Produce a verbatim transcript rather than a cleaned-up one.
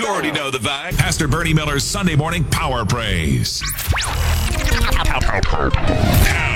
already know the vibe. Pastor Bernie Miller's Sunday morning power praise. Now,